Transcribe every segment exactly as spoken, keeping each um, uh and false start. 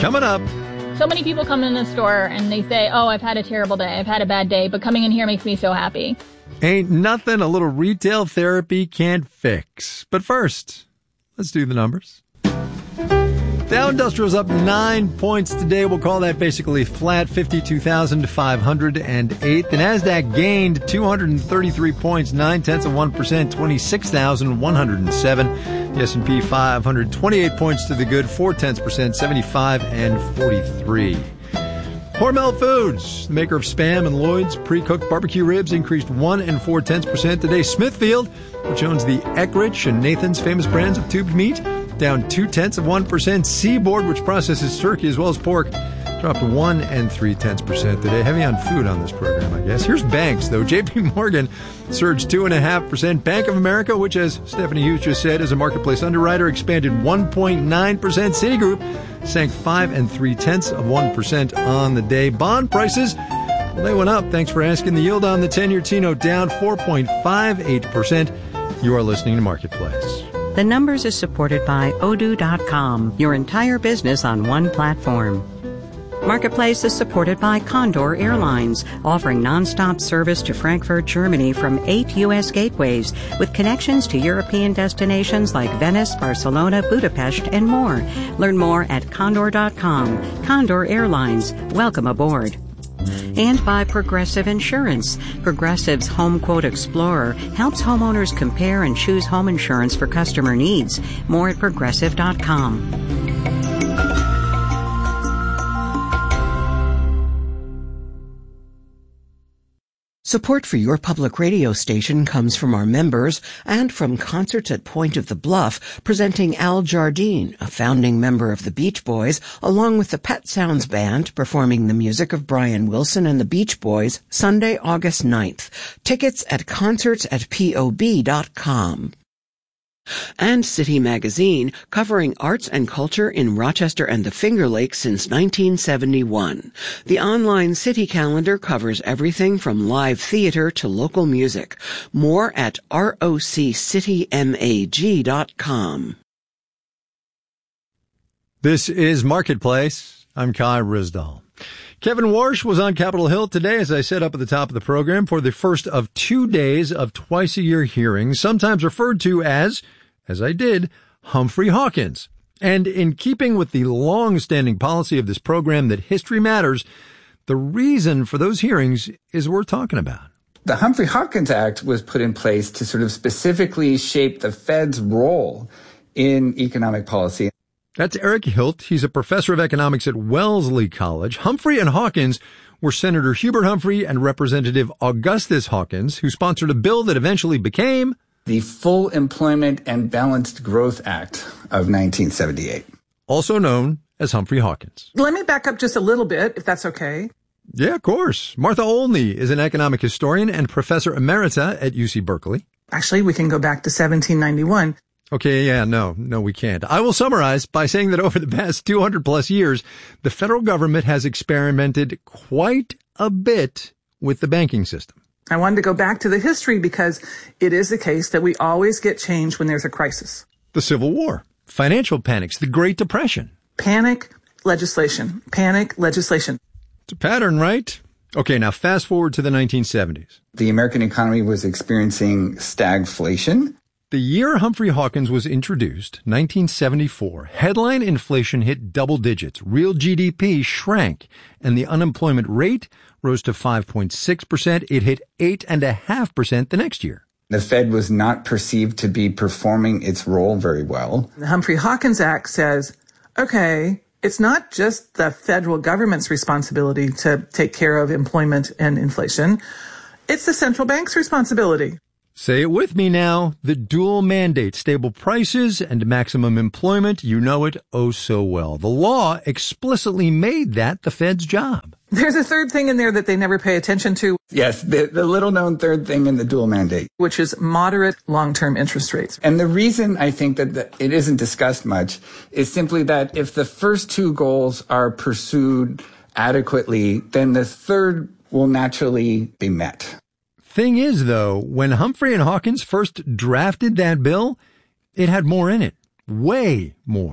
Coming up. So many people come in the store and they say, oh, I've had a terrible day. I've had a bad day, but coming in here makes me so happy. Ain't nothing a little retail therapy can't fix. But first, let's do the numbers. Dow Industrial's up nine points today. We'll call that basically flat, fifty-two thousand five hundred eight. The NASDAQ gained two hundred thirty-three points, nine tenths of one percent, twenty-six thousand one hundred seven. The S and P five hundred twenty-eight points to the good, four tenths percent, seventy-five and forty-three. Hormel Foods, the maker of Spam and Lloyd's pre-cooked barbecue ribs, increased one and four tenths percent today. Smithfield, which owns the Eckrich and Nathan's famous brands of tubed meat, down two tenths of one percent. Seaboard, which processes turkey as well as pork, dropped one and three tenths percent today. Heavy on food on this program, I guess. Here's banks, though. J P Morgan surged two and a half percent. Bank of America, which, as Stephanie Hughes just said, is a marketplace underwriter, expanded one point nine percent. Citigroup sank five and three tenths of one percent on the day. Bond prices, well, they went up. Thanks for asking. The yield on the ten-year T-note down four point five eight percent. You are listening to Marketplace. The Numbers is supported by Odoo dot com, your entire business on one platform. Marketplace is supported by Condor Airlines, offering nonstop service to Frankfurt, Germany from eight U S gateways with connections to European destinations like Venice, Barcelona, Budapest, and more. Learn more at Condor dot com. Condor Airlines. Welcome aboard. And by Progressive Insurance. Progressive's Home Quote Explorer helps homeowners compare and choose home insurance for customer needs. More at Progressive dot com. Support for your public radio station comes from our members and from Concerts at Point of the Bluff, presenting Al Jardine, a founding member of the Beach Boys, along with the Pet Sounds Band, performing the music of Brian Wilson and the Beach Boys, Sunday, August ninth. Tickets at concerts at P O B dot com. And City Magazine, covering arts and culture in Rochester and the Finger Lakes since nineteen seventy-one. The online City Calendar covers everything from live theater to local music. More at R O C city mag dot com. This is Marketplace. I'm Kai Risdall. Kevin Warsh was on Capitol Hill today, as I said up at the top of the program, for the first of two days of twice-a-year hearings, sometimes referred to as, as I did, Humphrey Hawkins. And in keeping with the long-standing policy of this program that history matters, the reason for those hearings is worth talking about. The Humphrey Hawkins Act was put in place to sort of specifically shape the Fed's role in economic policy. That's Eric Hilt. He's a professor of economics at Wellesley College. Humphrey and Hawkins were Senator Hubert Humphrey and Representative Augustus Hawkins, who sponsored a bill that eventually became the Full Employment and Balanced Growth Act of nineteen seventy-eight. Also known as Humphrey Hawkins. Let me back up just a little bit, if that's okay. Yeah, of course. Martha Olney is an economic historian and professor emerita at U C Berkeley. Actually, we can go back to seventeen ninety-one. Okay, yeah, no, no, we can't. I will summarize by saying that over the past two hundred plus years, the federal government has experimented quite a bit with the banking system. I wanted to go back to the history because it is the case that we always get change when there's a crisis. The Civil War, financial panics, the Great Depression. Panic, legislation. Panic, legislation. It's a pattern, right? Okay, now fast forward to the nineteen seventies. The American economy was experiencing stagflation. The year Humphrey Hawkins was introduced, nineteen seventy-four, headline inflation hit double digits, real G D P shrank, and the unemployment rate rose to five point six percent. It hit eight point five percent the next year. The Fed was not perceived to be performing its role very well. The Humphrey Hawkins Act says, okay, it's not just the federal government's responsibility to take care of employment and inflation. It's the central bank's responsibility. Say it with me now. The dual mandate, stable prices and maximum employment. You know it oh so well. The law explicitly made that the Fed's job. There's a third thing in there that they never pay attention to. Yes, the, the little-known third thing in the dual mandate, which is moderate long-term interest rates. And the reason I think that the, it isn't discussed much is simply that if the first two goals are pursued adequately, then the third will naturally be met. Thing is, though, when Humphrey and Hawkins first drafted that bill, it had more in it. Way more.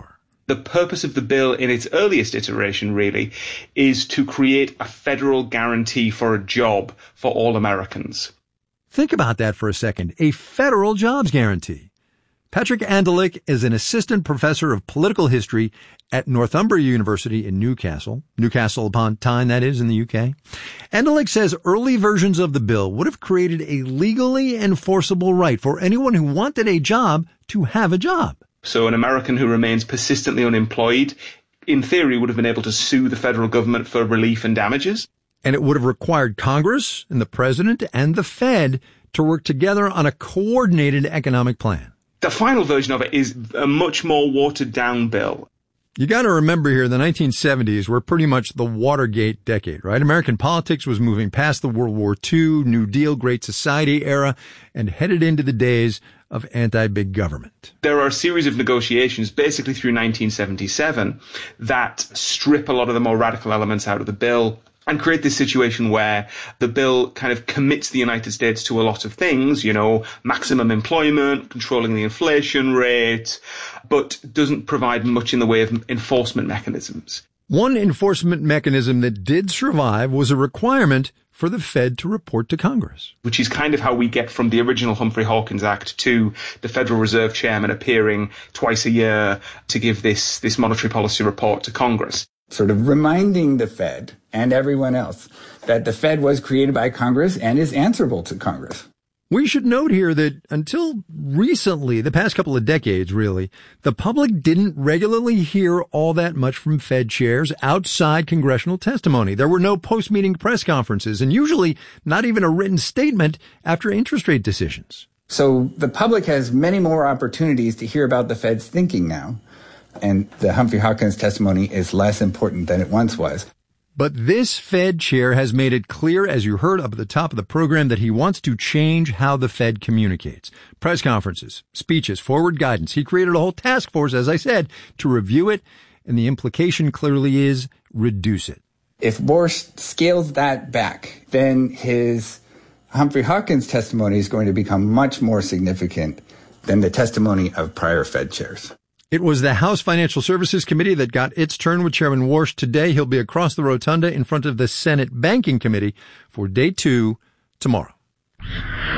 The purpose of the bill in its earliest iteration, really, is to create a federal guarantee for a job for all Americans. Think about that for a second. A federal jobs guarantee. Patrick Andelick is an assistant professor of political history at Northumbria University in Newcastle, Newcastle upon Tyne, that is, in the U K. Andelick says early versions of the bill would have created a legally enforceable right for anyone who wanted a job to have a job. So an American who remains persistently unemployed, in theory, would have been able to sue the federal government for relief and damages. And it would have required Congress and the president and the Fed to work together on a coordinated economic plan. The final version of it is a much more watered-down bill. You got to remember here, the nineteen seventies were pretty much the Watergate decade, right? American politics was moving past the World War Two, New Deal, Great Society era, and headed into the days of anti-big government. There are a series of negotiations, basically through nineteen seventy-seven, that strip a lot of the more radical elements out of the bill and create this situation where the bill kind of commits the United States to a lot of things, you know, maximum employment, controlling the inflation rate, but doesn't provide much in the way of enforcement mechanisms. One enforcement mechanism that did survive was a requirement for the Fed to report to Congress. Which is kind of how we get from the original Humphrey-Hawkins Act to the Federal Reserve Chairman appearing twice a year to give this, this monetary policy report to Congress. Sort of reminding the Fed and everyone else that the Fed was created by Congress and is answerable to Congress. We should note here that until recently, the past couple of decades really, the public didn't regularly hear all that much from Fed chairs outside congressional testimony. There were no post-meeting press conferences and usually not even a written statement after interest rate decisions. So the public has many more opportunities to hear about the Fed's thinking now. And the Humphrey-Hawkins testimony is less important than it once was. But this Fed chair has made it clear, as you heard up at the top of the program, that he wants to change how the Fed communicates. Press conferences, speeches, forward guidance. He created a whole task force, as I said, to review it. And the implication clearly is reduce it. If Warsh scales that back, then his Humphrey-Hawkins testimony is going to become much more significant than the testimony of prior Fed chairs. It was the House Financial Services Committee that got its turn with Chairman Warsh today. He'll be across the rotunda in front of the Senate Banking Committee for day two tomorrow.